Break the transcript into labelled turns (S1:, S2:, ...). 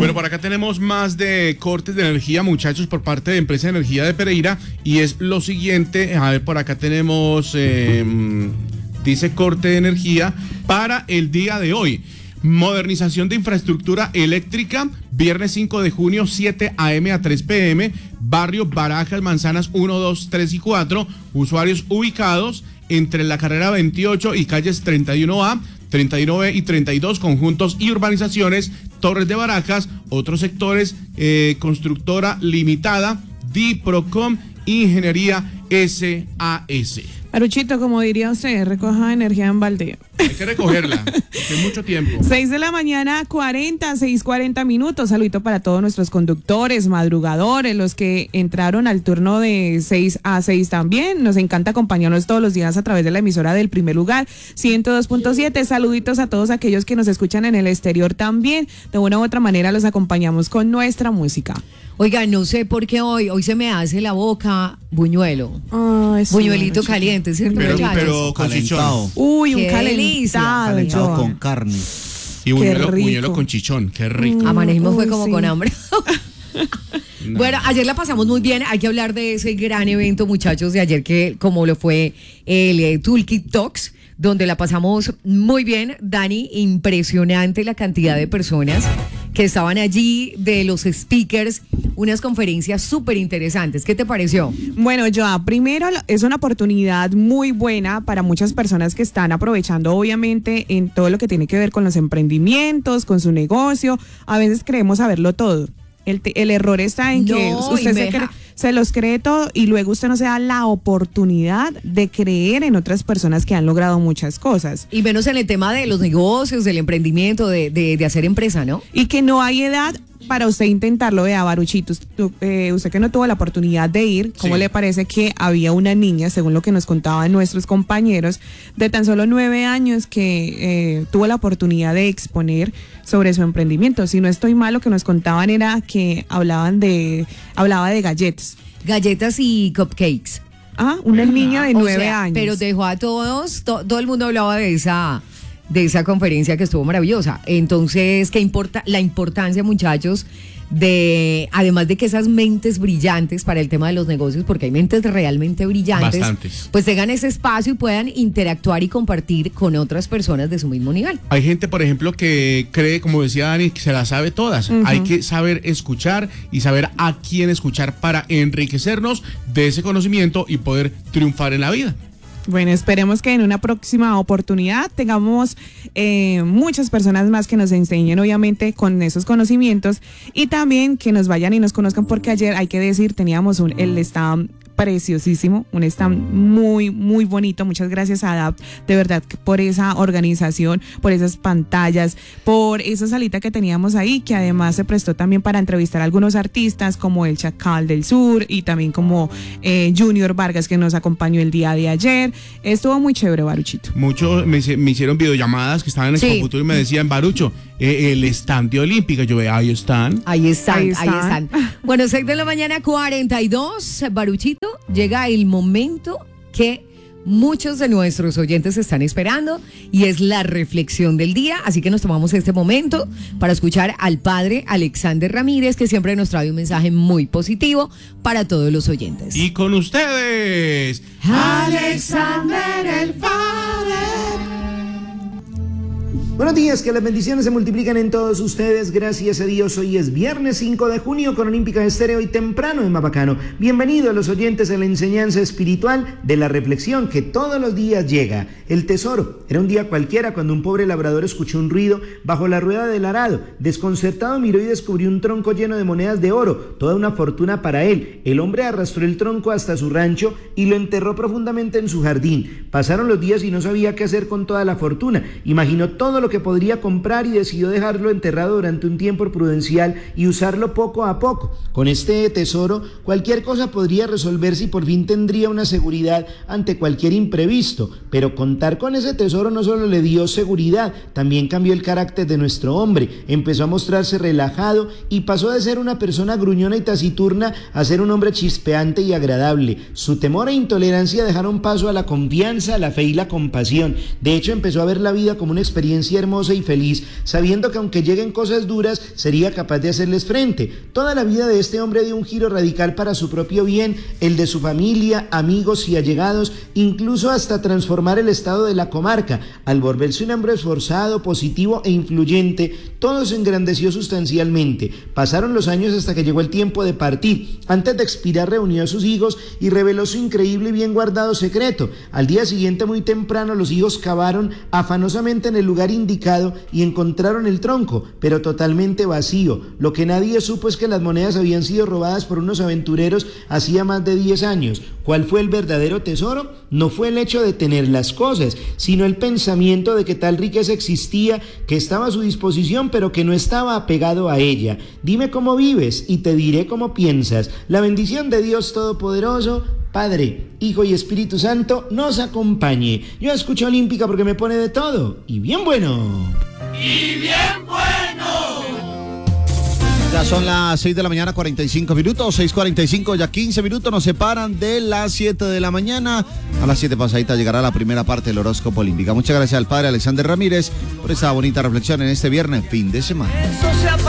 S1: Bueno, por acá tenemos más de cortes de energía, muchachos, por parte de Empresa de Energía de Pereira, y es lo siguiente. A ver, por acá tenemos, dice corte de energía para el día de hoy. Modernización de infraestructura eléctrica, viernes 5 de junio, 7 a.m. a 3 p.m., barrio Barajas, Manzanas 1, 2, 3 y 4, usuarios ubicados entre la carrera 28 y calles 31A, 39 y 32, conjuntos y urbanizaciones, Torres de Barajas, otros sectores, Constructora Limitada, Diprocom, Ingeniería SAS.
S2: Baruchito, como diría usted, recoja energía en baldeo.
S1: Hay que recogerla, es mucho tiempo.
S2: 6 de la mañana, 6:40 minutos. Saludito para todos nuestros conductores, madrugadores, los que entraron al turno de 6 a 6 también. Nos encanta acompañarnos todos los días a través de la emisora del Primer Lugar, 102.7. Saluditos a todos aquellos que nos escuchan en el exterior también. De una u otra manera los acompañamos con nuestra música.
S3: Oiga, no sé por qué hoy se me hace la boca buñuelo. Buñuelito caliente, ¿cierto?
S1: Pero con chichón.
S2: Uy, un
S3: Qué
S2: calentado
S4: con carne.
S1: Y buñuelo con chichón, qué rico.
S3: Amanecimos fue como
S2: sí.
S3: con hambre. No. Bueno, ayer la pasamos muy bien. Hay que hablar de ese gran evento, muchachos, de ayer, que como lo fue el Toolkit Talks, donde la pasamos muy bien. Dani, impresionante la cantidad de personas que estaban allí, de los speakers, unas conferencias súper interesantes. ¿Qué te pareció?
S2: Bueno, Joa, primero es una oportunidad muy buena para muchas personas que están aprovechando, obviamente, en todo lo que tiene que ver con los emprendimientos, con su negocio. A veces creemos saberlo todo. El error está en que usted se los cree todo y luego usted no se da la oportunidad de creer en otras personas que han logrado muchas cosas.
S3: Y menos en el tema de los negocios, del emprendimiento, de hacer empresa, ¿no?
S2: Y que no hay edad para usted intentarlo. Vea, Baruchito, usted que no tuvo la oportunidad de ir, ¿cómo le parece que había una niña, según lo que nos contaban nuestros compañeros, de tan solo 9 años que tuvo la oportunidad de exponer sobre su emprendimiento? Si no estoy mal, lo que nos contaban era que hablaba de galletas.
S3: Galletas y cupcakes.
S2: Una niña de 9 años.
S3: Pero dejó a todos, todo el mundo hablaba de esa conferencia que estuvo maravillosa. Entonces, ¿qué importa? La importancia, muchachos, además de que esas mentes brillantes para el tema de los negocios, porque hay mentes realmente brillantes,
S1: bastantes,
S3: pues tengan ese espacio y puedan interactuar y compartir con otras personas de su mismo nivel.
S1: Hay gente, por ejemplo, que cree, como decía Dani, que se las sabe todas. Uh-huh. Hay que saber escuchar y saber a quién escuchar para enriquecernos de ese conocimiento y poder triunfar en la vida.
S2: Bueno, esperemos que en una próxima oportunidad tengamos muchas personas más que nos enseñen, obviamente, con esos conocimientos, y también que nos vayan y nos conozcan, porque ayer, hay que decir, teníamos el stand preciosísimo, un stand muy, muy bonito. Muchas gracias a ADAPT, de verdad, por esa organización, por esas pantallas, por esa salita que teníamos ahí, que además se prestó también para entrevistar a algunos artistas como el Chacal del Sur y también como Junior Vargas, que nos acompañó el día de ayer. Estuvo muy chévere, Baruchito.
S1: Muchos me hicieron videollamadas que estaban en el futuro y me decían, Barucho, el stand de Olímpica. Yo veía, ahí están.
S3: Bueno, 6 de la mañana, 42, Baruchito. Llega el momento que muchos de nuestros oyentes están esperando, y es la reflexión del día. Así que nos tomamos este momento para escuchar al padre Alexander Ramírez, que siempre nos trae un mensaje muy positivo para todos los oyentes.
S1: Y con ustedes, Alexander el Padre.
S5: Buenos días, que las bendiciones se multiplican en todos ustedes, gracias a Dios. Hoy es viernes 5 de junio con Olímpica Estéreo y temprano en Mapacano. Bienvenido a los oyentes a la enseñanza espiritual de la reflexión que todos los días llega. El tesoro. Era un día cualquiera cuando un pobre labrador escuchó un ruido bajo la rueda del arado. Desconcertado miró y descubrió un tronco lleno de monedas de oro, toda una fortuna para él. El hombre arrastró el tronco hasta su rancho y lo enterró profundamente en su jardín. Pasaron los días y no sabía qué hacer con toda la fortuna. Imaginó todo lo que podría comprar y decidió dejarlo enterrado durante un tiempo prudencial y usarlo poco a poco. Con este tesoro, cualquier cosa podría resolverse y por fin tendría una seguridad ante cualquier imprevisto. Pero contar con ese tesoro no solo le dio seguridad, también cambió el carácter de nuestro hombre. Empezó a mostrarse relajado y pasó de ser una persona gruñona y taciturna a ser un hombre chispeante y agradable. Su temor e intolerancia dejaron paso a la confianza, la fe y la compasión. De hecho, empezó a ver la vida como una experiencia existencia hermosa y feliz, sabiendo que aunque lleguen cosas duras, sería capaz de hacerles frente. Toda la vida de este hombre dio un giro radical para su propio bien, el de su familia, amigos y allegados, incluso hasta transformar el estado de la comarca. Al volverse un hombre esforzado, positivo e influyente, todo se engrandeció sustancialmente. Pasaron los años hasta que llegó el tiempo de partir. Antes de expirar reunió a sus hijos y reveló su increíble y bien guardado secreto. Al día siguiente, muy temprano, los hijos cavaron afanosamente en el lugar indicado y encontraron el tronco, pero totalmente vacío. Lo que nadie supo es que las monedas habían sido robadas por unos aventureros hacía más de 10 años. ¿Cuál fue el verdadero tesoro? No fue el hecho de tener las cosas, sino el pensamiento de que tal riqueza existía, que estaba a su disposición, pero que no estaba apegado a ella. Dime cómo vives y te diré cómo piensas. La bendición de Dios Todopoderoso, Padre, Hijo y Espíritu Santo, nos acompañe. Yo escucho Olímpica porque me pone de todo. Y bien bueno.
S4: ¡Y bien bueno!
S6: Ya son las 6 de la mañana, 45 minutos, 6:45, ya 15 minutos nos separan de las 7 de la mañana. A las 7 pasadita llegará la primera parte del horóscopo Olímpica. Muchas gracias al padre Alexander Ramírez por esta bonita reflexión en este viernes, fin de semana.